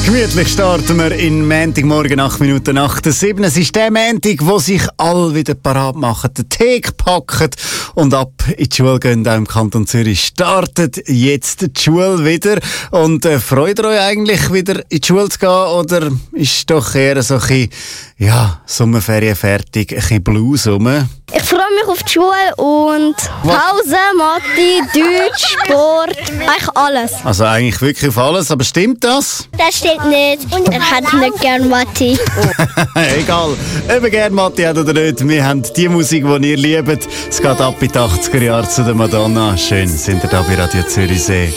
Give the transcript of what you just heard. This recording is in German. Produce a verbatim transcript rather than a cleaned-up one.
Gemütlich starten wir in Montagmorgen, acht Minuten nach der sieben. Es ist der Montag, wo sich alle wieder parat machen, den Tee packen und ab in die Schule gehen. Auch im Kanton Zürich startet jetzt die Schule wieder. Und äh, freut ihr euch eigentlich, wieder in die Schule zu gehen? Oder ist doch eher so ein bisschen, ja, Sommerferien fertig, ein bisschen Blues rum? Ich freue mich auf die Schule und Pause, Mathe, Deutsch, Sport, eigentlich alles. Also eigentlich wirklich auf alles, aber stimmt das? Das stimmt nicht. Er hat nicht gern Mathe. Egal, ob ihr gerne Mathe habt oder nicht, wir haben die Musik, die ihr liebt. Es geht ab in die achtziger Jahre zu der Madonna. Schön, sind ihr da bei Radio Zürichsee.